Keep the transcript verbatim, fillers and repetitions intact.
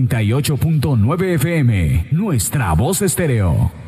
noventa y ocho punto nueve F M, Nuestra Voz Estéreo.